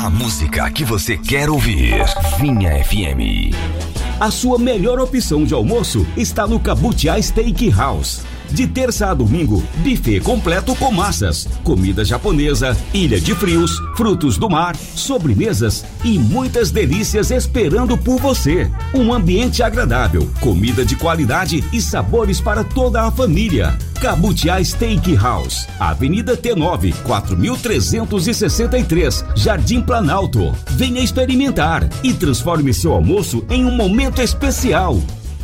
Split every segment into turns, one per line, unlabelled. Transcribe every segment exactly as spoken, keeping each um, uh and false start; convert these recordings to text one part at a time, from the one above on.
A música que você quer ouvir. Vinha F M.
A sua melhor opção de almoço está no Cabutiá Steakhouse. De terça a domingo, buffet completo com massas, comida japonesa, ilha de frios, frutos do mar, sobremesas e muitas delícias esperando por você. Um ambiente agradável, comida de qualidade e sabores para toda a família. Cabutiá Steakhouse, Avenida T nove, quatro mil trezentos e sessenta e três, Jardim Planalto. Venha experimentar e transforme seu almoço em um momento especial.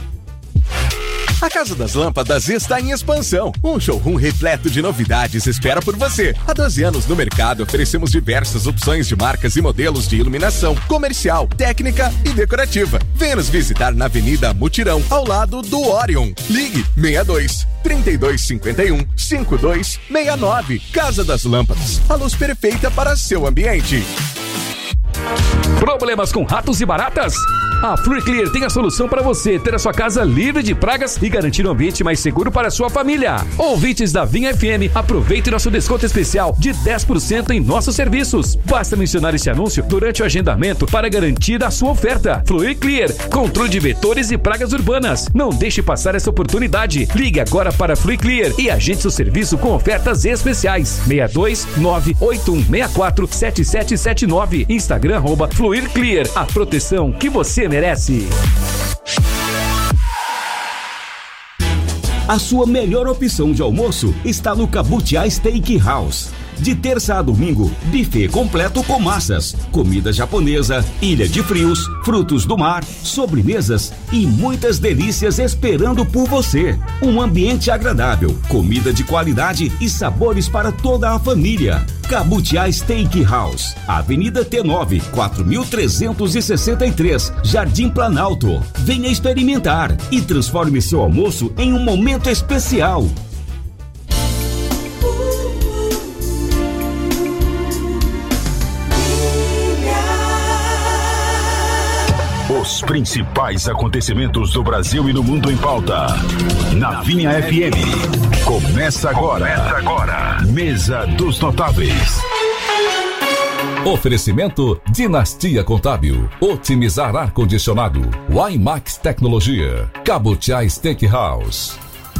A Casa das Lâmpadas está em expansão. Um showroom repleto de novidades espera por você. Há doze anos no mercado, oferecemos diversas opções de marcas e modelos de iluminação comercial, técnica e decorativa. Venha nos visitar na Avenida Mutirão, ao lado do Orion. Ligue seis dois, trinta e dois cinquenta e um, cinquenta e dois sessenta e nove. Casa das Lâmpadas, a luz perfeita para seu ambiente.
Problemas com ratos e baratas? A Free Clear tem a solução para você ter a sua casa livre de pragas e garantir um ambiente mais seguro para a sua família. Ouvintes da Vinha F M, aproveite nosso desconto especial de dez por cento em nossos serviços. Basta mencionar esse anúncio durante o agendamento para garantir a sua oferta. Free Clear, controle de vetores e pragas urbanas. Não deixe passar essa oportunidade. Ligue agora para Free Clear e agende seu serviço com ofertas especiais. seis dois nove oito um seis quatro sete sete sete nove. Instagram arroba Fluir Clear. A proteção que você merece.
A sua melhor opção de almoço está no Cabutiá Steakhouse. De terça a domingo, buffet completo com massas, comida japonesa, ilha de frios, frutos do mar, sobremesas e muitas delícias esperando por você. Um ambiente agradável, comida de qualidade e sabores para toda a família. Cabutiá Steakhouse, Avenida T nove, quatro mil trezentos e sessenta e três, Jardim Planalto. Venha experimentar e transforme seu almoço em um momento especial.
Os principais acontecimentos do Brasil e do mundo em pauta. Na Vinha F M. Começa agora. Começa agora. Mesa dos Notáveis.
Oferecimento Dinastia Contábil, Otimizar Ar-Condicionado, Wimax Tecnologia, Cabutiá Steakhouse.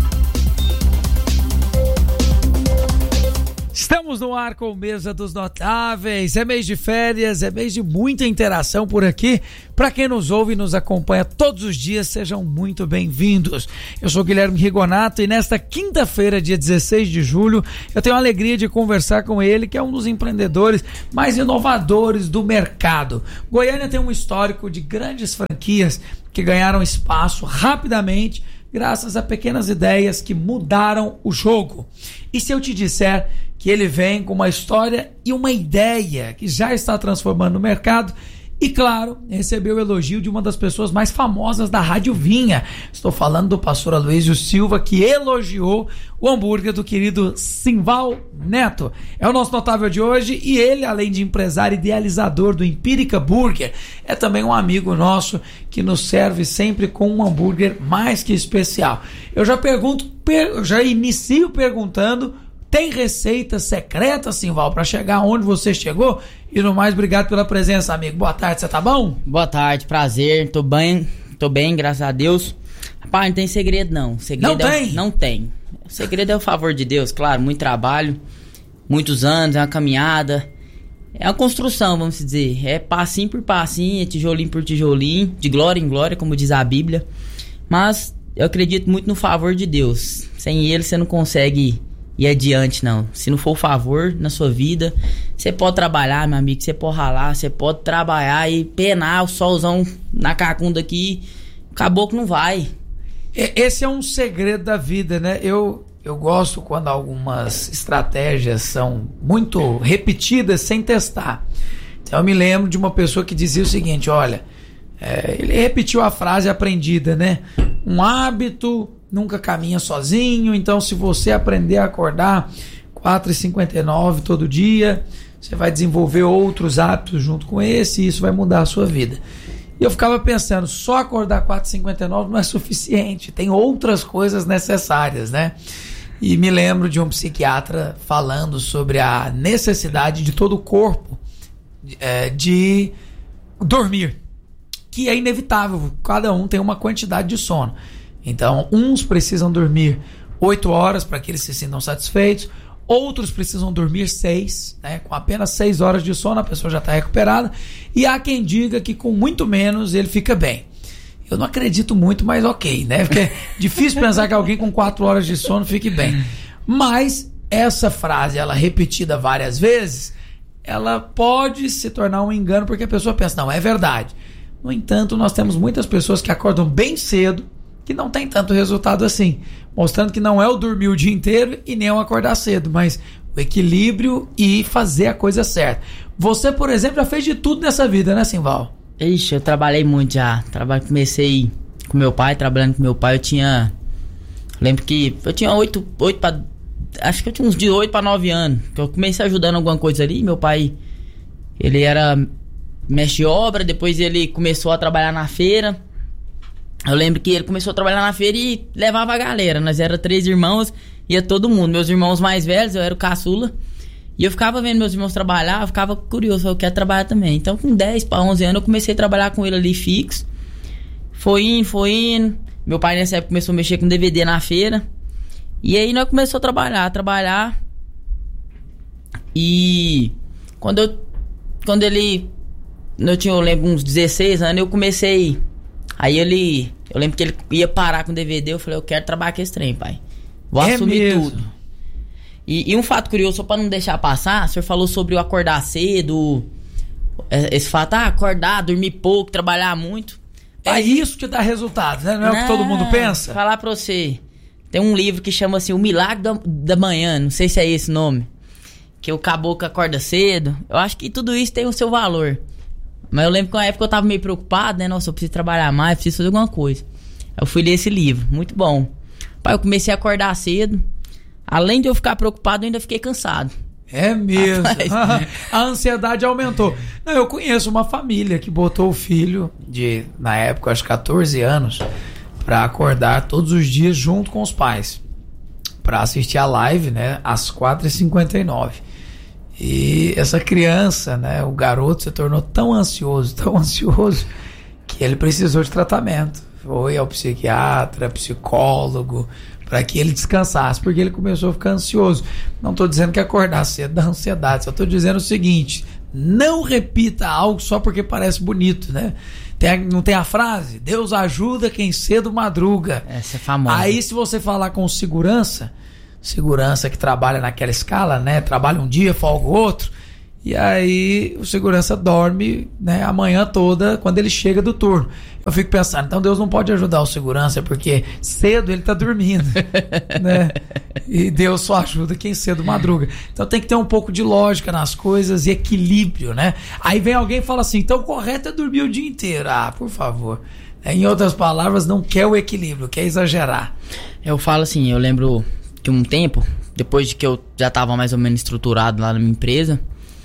Estamos no ar com Mesa dos Notáveis. É mês de férias, é mês de muita interação por aqui. Para quem nos ouve e nos acompanha todos os dias, sejam muito bem-vindos. Eu sou Guilherme Rigonato e nesta quinta-feira, dia dezesseis de julho, eu tenho a alegria de conversar com ele, que é um dos empreendedores mais inovadores do mercado. Goiânia tem um histórico de grandes franquias que ganharam espaço rapidamente graças a pequenas ideias que mudaram o jogo. E se eu te disser que ele vem com uma história e uma ideia que já está transformando o mercado e, claro, recebeu o elogio de uma das pessoas mais famosas da Rádio Vinha. Estou falando do pastor Aloysio Silva, que elogiou o hambúrguer do querido Simval Neto. É o nosso notável de hoje e ele, além de empresário e idealizador do Empírica Burger, é também um amigo nosso que nos serve sempre com um hambúrguer mais que especial. Eu já pergunto, per, já inicio perguntando: tem receita secreta, Simval, para chegar onde você chegou? E no mais, obrigado pela presença, amigo. Boa tarde, você tá bom?
Boa tarde, prazer, tô bem, tô bem, graças a Deus. Rapaz, não tem segredo não. Segredo
não
é
tem?
O, não tem. O segredo é o favor de Deus, claro, muito trabalho, muitos anos, é uma caminhada, é uma construção, vamos dizer. É passinho por passinho, é tijolinho por tijolinho, de glória em glória, como diz a Bíblia. Mas eu acredito muito no favor de Deus. Sem ele você não consegue e adiante, não. Se não for o favor na sua vida, você pode trabalhar, meu amigo, você pode ralar, você pode trabalhar e penar o solzão na cacunda aqui, acabou que não vai.
Esse é um segredo da vida, né? Eu, eu gosto quando algumas estratégias são muito repetidas sem testar. Então eu me lembro de uma pessoa que dizia o seguinte, olha, é, ele repetiu a frase aprendida, né? Um hábito nunca caminha sozinho, então se você aprender a acordar quatro e cinquenta e nove todo dia, você vai desenvolver outros hábitos junto com esse e isso vai mudar a sua vida. E eu ficava pensando, só acordar quatro e cinquenta e nove não é suficiente, tem outras coisas necessárias, né? E me lembro de um psiquiatra falando sobre a necessidade de todo o corpo é, de dormir, que é inevitável. Cada um tem uma quantidade de sono. Então, uns precisam dormir oito horas para que eles se sintam satisfeitos. Outros precisam dormir seis, né? Com apenas seis horas de sono a pessoa já está recuperada. E há quem diga que com muito menos ele fica bem. Eu não acredito muito, mas ok, né? Porque é difícil pensar que alguém com quatro horas de sono fique bem. Mas essa frase, ela repetida várias vezes, ela pode se tornar um engano, porque a pessoa pensa, não, é verdade. No entanto, nós temos muitas pessoas que acordam bem cedo, que não tem tanto resultado assim, mostrando que não é o dormir o dia inteiro e nem o acordar cedo, mas o equilíbrio e fazer a coisa certa. Você, por exemplo, já fez de tudo nessa vida, né, Simval?
Ixi, eu trabalhei muito já. Traba... Comecei com meu pai, trabalhando com meu pai, eu tinha... Lembro que eu tinha oito, oito pra... Acho que eu tinha uns de oito para nove anos, que eu comecei ajudando alguma coisa ali. Meu pai, ele era mestre de obra, depois ele começou a trabalhar na feira. Eu lembro que ele começou a trabalhar na feira e levava a galera. Nós éramos três irmãos, ia todo mundo. Meus irmãos mais velhos, eu era o caçula. E eu ficava vendo meus irmãos trabalhar, eu ficava curioso, eu quero trabalhar também. Então com dez para onze anos eu comecei a trabalhar com ele ali fixo. Foi indo, foi indo. Meu pai nessa época começou a mexer com D V D na feira. E aí nós começamos a trabalhar, a trabalhar. E quando eu quando ele eu tinha, eu lembro, uns dezesseis anos, eu comecei. Aí ele, eu lembro que ele ia parar com o D V D, eu falei, eu quero trabalhar com esse trem, pai. Vou
é
assumir
mesmo?
tudo. E, e um fato curioso, só pra não deixar passar, o senhor falou sobre o acordar cedo, esse fato, ah, acordar, dormir pouco, trabalhar muito.
É isso que dá resultado, né? Não é não, o que todo mundo pensa?
Falar pra você, tem um livro que chama assim, O Milagre da, da Manhã, não sei se é esse o nome, que o caboclo acorda cedo. Eu acho que tudo isso tem o seu valor. Mas eu lembro que na época eu tava meio preocupado, né? Nossa, eu preciso trabalhar mais, preciso fazer alguma coisa. Eu fui ler esse livro, muito bom. Pai, eu comecei a acordar cedo. Além de eu ficar preocupado, eu ainda fiquei cansado.
É mesmo. A ansiedade aumentou. Não, eu conheço uma família que botou o filho de, na época, acho catorze anos, pra acordar todos os dias junto com os pais, pra assistir a live, né, às quatro e cinquenta e nove. E essa criança, né, o garoto se tornou tão ansioso, tão ansioso, que ele precisou de tratamento. Foi ao psiquiatra, psicólogo, para que ele descansasse, porque ele começou a ficar ansioso. Não estou dizendo que acordar cedo dá ansiedade, só estou dizendo o seguinte: não repita algo só porque parece bonito, né? Tem, não tem a frase? Deus ajuda quem cedo madruga.
Essa é famosa.
Aí se você falar com segurança, segurança que trabalha naquela escala, né? Trabalha um dia, folga o outro, e aí o segurança dorme, né, a manhã toda quando ele chega do turno. Eu fico pensando, então Deus não pode ajudar o segurança porque cedo ele tá dormindo, né? E Deus só ajuda quem cedo madruga. Então tem que ter um pouco de lógica nas coisas e equilíbrio, né? Aí vem alguém e fala assim, então o correto é dormir o dia inteiro. Ah, por favor. Em outras palavras, não quer o equilíbrio, quer exagerar.
Eu falo assim, eu lembro que um tempo, depois de que eu já tava mais ou menos estruturado lá na minha empresa,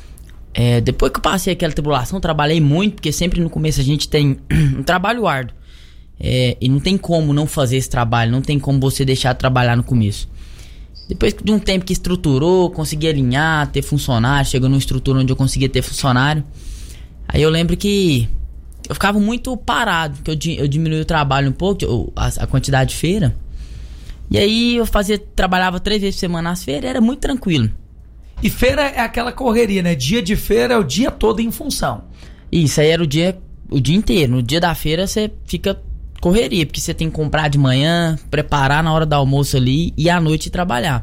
É, depois que eu passei aquela tribulação, trabalhei muito, porque sempre no começo a gente tem um trabalho árduo. É, e não tem como não fazer esse trabalho, não tem como você deixar de trabalhar no começo. Depois de um tempo que estruturou, consegui alinhar, ter funcionário, chegou numa estrutura onde eu conseguia ter funcionário. Aí eu lembro que eu ficava muito parado, que eu, eu diminui o trabalho um pouco, eu, a, a quantidade de feira. E aí eu fazia, trabalhava três vezes por semana nas feiras, era muito tranquilo.
E feira é aquela correria, né? Dia de feira é o dia todo em função.
Isso aí era o dia, o dia inteiro. No dia da feira você fica correria, porque você tem que comprar de manhã, preparar na hora do almoço ali e à noite trabalhar.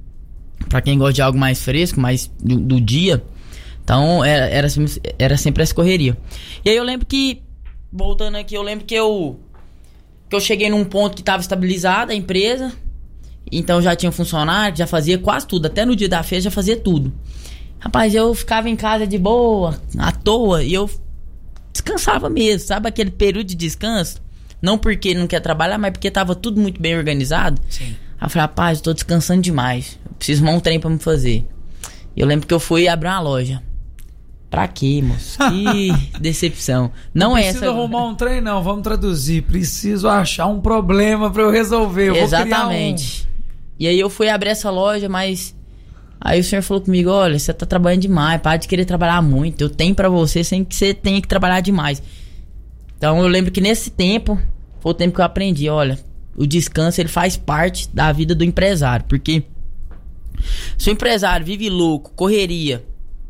Pra quem gosta de algo mais fresco, mais do, do dia, então era, era, era sempre essa correria. E aí eu lembro que, voltando aqui, eu lembro que eu, que eu cheguei num ponto que estava estabilizada a empresa. Então já tinha funcionário, já fazia quase tudo. Até no dia da feira já fazia tudo. Rapaz, eu ficava em casa de boa, à toa, e eu descansava mesmo, sabe? Aquele período de descanso. Não porque não quer trabalhar, mas porque tava tudo muito bem organizado.
Sim.
Aí eu falei, rapaz, eu tô descansando demais. Eu preciso arrumar um trem pra me fazer. Eu lembro que eu fui abrir uma loja. Pra quê, moço? Que decepção. Não, não é essa.
Não preciso arrumar um trem, não. Vamos traduzir. Preciso achar um problema pra eu resolver. Eu
Exatamente.
Vou criar um...
E aí eu fui abrir essa loja, mas Aí o senhor falou comigo, olha, você tá trabalhando demais, para de querer trabalhar muito, eu tenho pra você sem que você tenha que trabalhar demais. Então eu lembro que nesse tempo, foi o tempo que eu aprendi, olha, o descanso ele faz parte da vida do empresário, porque se o empresário vive louco, correria,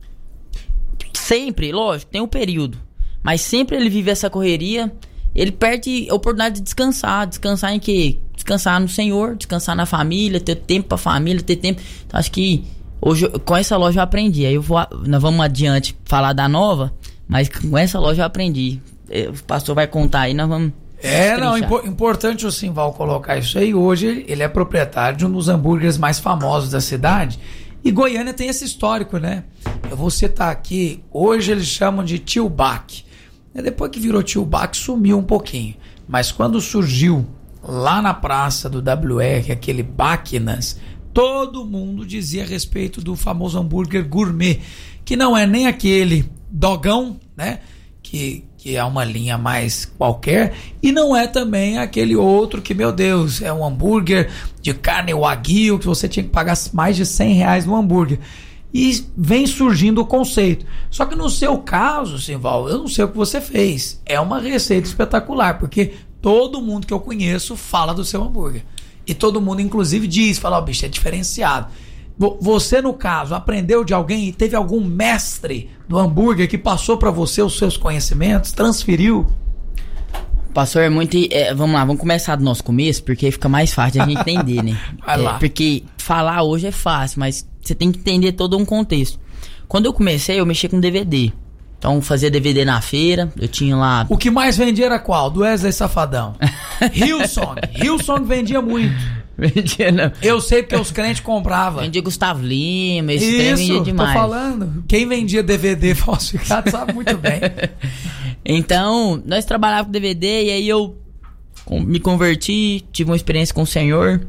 sempre, lógico, tem um período, mas sempre ele vive essa correria, ele perde a oportunidade de descansar. Descansar em quê? Descansar no Senhor, descansar na família, ter tempo pra família, ter tempo. Então acho que hoje com essa loja eu aprendi. Aí eu vou, nós vamos adiante falar da nova, mas com essa loja eu aprendi. O pastor vai contar aí, nós vamos...
É, não, impo- importante o Simval colocar isso aí. Hoje ele é proprietário de um dos hambúrgueres mais famosos da cidade. E Goiânia tem esse histórico, né? Eu vou citar aqui, hoje eles chamam de Tio Bac. Depois que virou Tio Bac, sumiu um pouquinho. Mas quando surgiu lá na praça do W R, aquele Baquinas, todo mundo dizia a respeito do famoso hambúrguer gourmet, que não é nem aquele dogão, né? Que, que é uma linha mais qualquer, e não é também aquele outro que, meu Deus, é um hambúrguer de carne wagyu, que você tinha que pagar mais de cem reais no hambúrguer. E vem surgindo o conceito. Só que no seu caso, Simval, eu não sei o que você fez. É uma receita espetacular, porque todo mundo que eu conheço fala do seu hambúrguer. E todo mundo, inclusive, diz, fala, ó, oh, bicho, é diferenciado. Você, no caso, aprendeu de alguém e teve algum mestre do hambúrguer que passou para você os seus conhecimentos, transferiu?
Pastor, é muito... É, vamos lá, vamos começar do nosso começo, porque fica mais fácil a gente entender, né?
Vai lá.
É, porque falar hoje é fácil, mas você tem que entender todo um contexto. Quando eu comecei, eu mexia com D V D. Então, fazia D V D na feira, eu tinha lá...
O que mais vendia era qual? Do Wesley Safadão. Hillsong. Hillsong vendia muito.
Vendia não.
Eu sei porque os crentes compravam.
Vendia Gustavo Lima, esse trem vendia demais.
Tô falando. Quem vendia D V D falsificado sabe muito bem.
Então, nós trabalhávamos com D V D e aí eu me converti, tive uma experiência com o Senhor,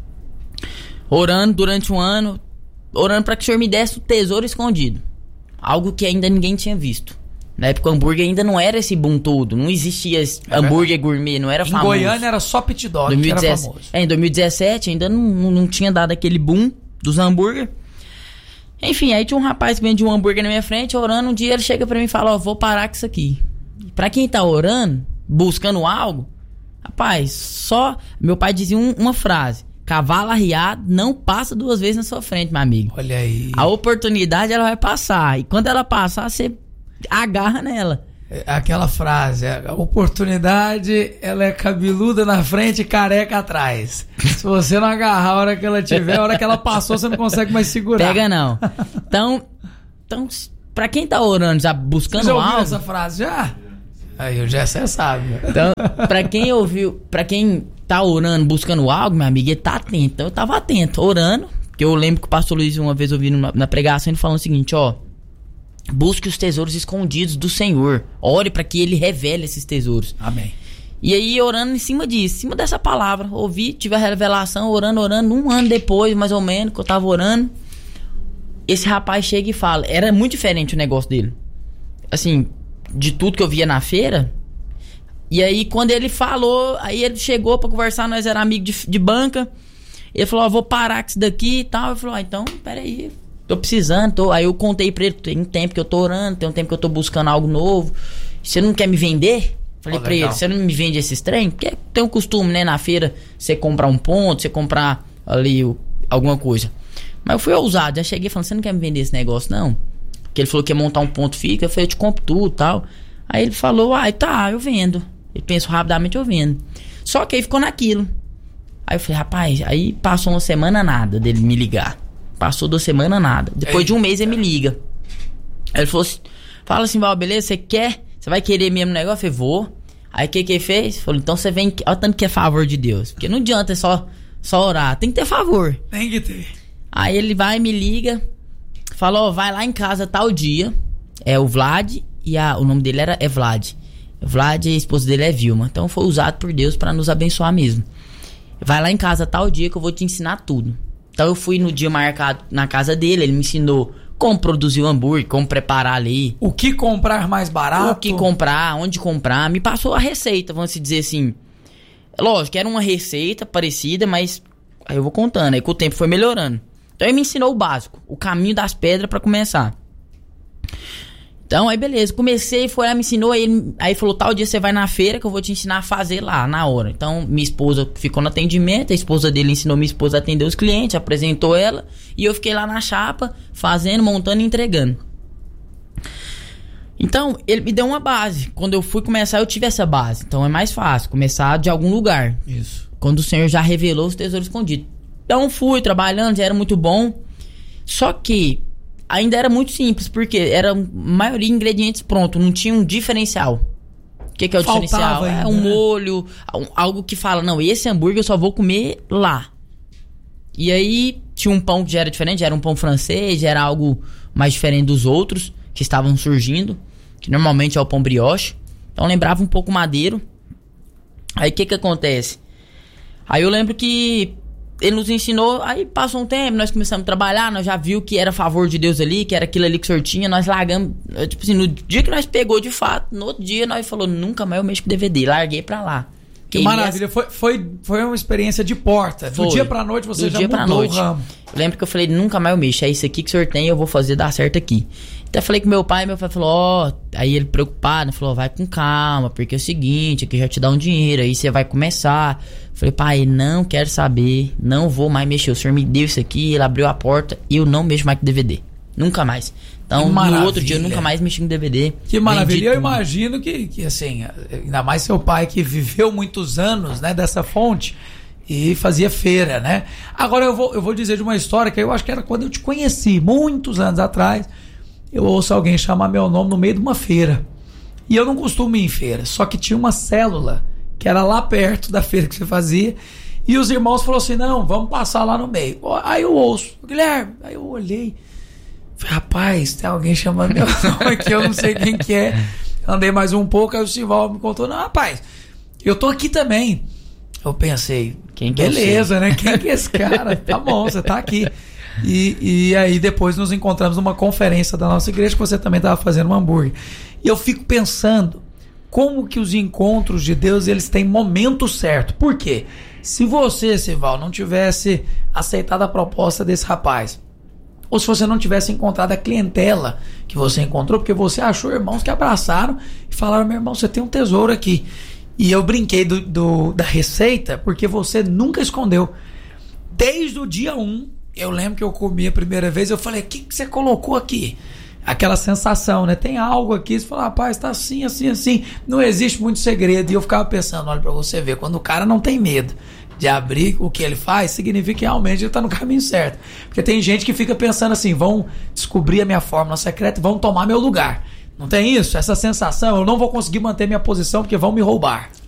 orando durante um ano, orando para que o Senhor me desse o tesouro escondido. Algo que ainda ninguém tinha visto. Na época o hambúrguer ainda não era esse boom todo, não existia esse é hambúrguer gourmet, não era
em
famoso.
Em Goiânia era só pit dog
dois mil e dezessete,
que era famoso.
É, em dois mil e dezessete ainda não, não, não tinha dado aquele boom dos hambúrguer. Enfim, aí tinha um rapaz que vendia um hambúrguer na minha frente, orando, um dia ele chega pra mim e fala, ó, oh, vou parar com isso aqui. Pra quem tá orando, buscando algo, rapaz, só... Meu pai dizia um, uma frase, cavalo arriado não passa duas vezes na sua frente, meu amigo.
Olha aí.
A oportunidade, ela vai passar, e quando ela passar, você agarra nela.
Aquela frase, a oportunidade, ela é cabeluda na frente e careca atrás. Se você não agarrar a hora que ela tiver, a hora que ela passou, você não consegue mais segurar.
Pega não. Então, então pra quem tá orando, já buscando
você já ouviu
algo...
essa frase já? Aí o Jessé sabe.
Então, pra quem ouviu, pra quem tá orando, buscando algo, meu amigo, ele tá atento. Então eu tava atento, orando, porque eu lembro que o pastor Luiz uma vez ouvindo na, na pregação, ele falando o seguinte, ó, busque os tesouros escondidos do Senhor. Ore para que Ele revele esses tesouros.
Amém.
E aí, orando em cima disso, em cima dessa palavra, ouvi, tive a revelação, orando, orando, um ano depois, mais ou menos, que eu tava orando, esse rapaz chega e fala, era muito diferente o negócio dele. Assim, de tudo que eu via na feira. E aí, quando ele falou, aí ele chegou pra conversar, nós era amigo de, de banca, ele falou, ó, vou parar com isso daqui e tal. Eu falei, ó, então, peraí, tô precisando, tô... Aí eu contei pra ele, tem um tempo que eu tô orando, tem um tempo que eu tô buscando algo novo. Você não quer me vender? Falei oh, pra legal. ele, você não me vende esses trem? Porque tem um costume, né, na feira, você comprar um ponto, você comprar ali o, alguma coisa. Mas eu fui ousado, já cheguei falando, você não quer me vender esse negócio, não? Porque ele falou que ia montar um ponto fixo, eu falei, eu te compro tudo e tal. Aí ele falou, ah, tá, eu vendo. Ele pensou rapidamente, eu vendo. Só que aí ficou naquilo. Aí eu falei, rapaz, aí passou uma semana nada dele me ligar. Passou duas semanas nada. Depois Ei, de um mês ele me liga. Aí ele falou assim, fala assim, Val, beleza, você quer? Você vai querer mesmo o negócio? Eu falei, vou. Aí o que que ele fez? Falou, então você vem, olha tanto que é favor de Deus. Porque não adianta só, só orar, tem que ter favor.
Tem que ter.
Aí ele vai, me liga, falou, vai lá em casa tal dia. É o Vlad, e a, o nome dele era, é Vlad. Vlad e a esposa dele é Vilma. Então foi usado por Deus pra nos abençoar mesmo. Vai lá em casa tal dia que eu vou te ensinar tudo. Então eu fui no dia marcado na casa dele, ele me ensinou como produzir o hambúrguer, como preparar ali.
O que comprar mais barato?
O que comprar, onde comprar. Me passou a receita, vamos dizer assim. Lógico, era uma receita parecida, mas aí eu vou contando. Aí com o tempo foi melhorando. Então ele me ensinou o básico, o caminho das pedras pra começar. Então aí beleza, comecei, foi lá, me ensinou, aí ele aí falou, tal dia você vai na feira que eu vou te ensinar a fazer lá, na hora. Então minha esposa ficou no atendimento, a esposa dele ensinou minha esposa a atender os clientes, apresentou ela, e eu fiquei lá na chapa, fazendo, montando e entregando. Então, ele me deu uma base. Quando eu fui começar, eu tive essa base. Então é mais fácil começar de algum lugar.
Isso.
Quando o Senhor já revelou os tesouros escondidos. Então fui trabalhando, já era muito bom. Só que ainda era muito simples, porque era a maioria ingredientes prontos, não tinha um diferencial. O que, que é o
Faltava
diferencial?
ainda,
É um
né?
molho, um- algo que fala, não, esse hambúrguer eu só vou comer lá. E aí tinha um pão que já era diferente, já era um pão francês, já era algo mais diferente dos outros que estavam surgindo, que normalmente é o pão brioche. Então lembrava um pouco madeiro. Aí o que que acontece? Aí eu lembro que ele nos ensinou, aí passou um tempo, nós começamos a trabalhar, nós já viu que era favor de Deus ali, que era aquilo ali que o senhor tinha, nós largamos, tipo assim, no dia que nós pegou de fato, no outro dia nós falou, nunca mais eu mexo com D V D, larguei pra lá.
Que maravilha, foi, foi, foi uma experiência de porta. Do
Foi.
dia pra noite você
Do
já
dia pra
mudou o
noite.
ramo.
Eu lembro que eu falei, nunca mais eu mexo. É isso aqui que o senhor tem, eu vou fazer dar certo aqui. Até falei com meu pai, meu pai falou, ó, aí ele preocupado, falou, vai com calma, porque é o seguinte, aqui já te dá um dinheiro, aí você vai começar. Eu falei, pai, não quero saber, não vou mais mexer. O senhor me deu isso aqui, ele abriu a porta, eu não mexo mais com D V D. Nunca mais. Então,
Que
no
maravilha.
outro dia, eu nunca mais mexi com D V D.
Que maravilha.
Vendi
Eu
tudo.
imagino que, que, assim, ainda mais seu pai que viveu muitos anos, né, dessa fonte e fazia feira, né? Agora eu vou, eu vou dizer de uma história que eu acho que era quando eu te conheci, muitos anos atrás. Eu ouço alguém chamar meu nome no meio de uma feira. E eu não costumo ir em feira, só que tinha uma célula que era lá perto da feira que você fazia. E os irmãos falaram assim, não, vamos passar lá no meio. Aí eu ouço, Guilherme, aí eu olhei. Falei, rapaz, tem alguém chamando meu nome aqui, eu não sei quem que é. Andei mais um pouco, aí o Sival me contou, não, rapaz, eu tô aqui também. Eu pensei,
Quem que é
beleza, né? Quem que é esse cara? Tá bom, você tá aqui. E, e aí depois nos encontramos numa conferência da nossa igreja que você também estava fazendo um hambúrguer. E eu fico pensando como que os encontros de Deus, eles têm momento certo. Por quê? Se você, Sival, não tivesse aceitado a proposta desse rapaz, ou se você não tivesse encontrado a clientela que você encontrou, porque você achou irmãos que abraçaram e falaram, meu irmão, você tem um tesouro aqui. E eu brinquei do, do, da receita porque você nunca escondeu. Desde o dia um, eu lembro que eu comi a primeira vez, eu falei, o que, que você colocou aqui? Aquela sensação, né? Tem algo aqui, você fala, rapaz, tá assim, assim, assim. Não existe muito segredo. E eu ficava pensando, olha pra você ver, quando o cara não tem medo de abrir o que ele faz, significa que realmente ele tá no caminho certo. Porque tem gente que fica pensando assim, vão descobrir a minha fórmula secreta e vão tomar meu lugar. Não tem isso? Essa sensação, eu não vou conseguir manter minha posição porque vão me roubar.